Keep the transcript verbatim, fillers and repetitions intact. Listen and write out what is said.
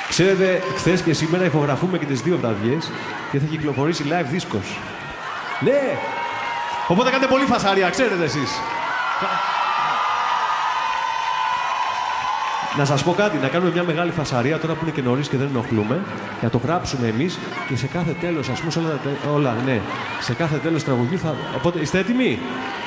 Ξέρετε, χθες και σήμερα ηχογραφούμε και τις δύο βραδιές και θα κυκλοφορήσει live δίσκος. Ναι! Οπότε κάντε πολύ φασαρία, ξέρετε εσείς. Να σας πω κάτι, να κάνουμε μια μεγάλη φασαρία τώρα που είναι και νωρίς και δεν ενοχλούμε, να το γράψουμε εμείς και σε κάθε τέλος, ας πούμε, σε όλα, όλα, ναι, σε κάθε τέλος τραγουδιού θα... Οπότε, είστε έτοιμοι?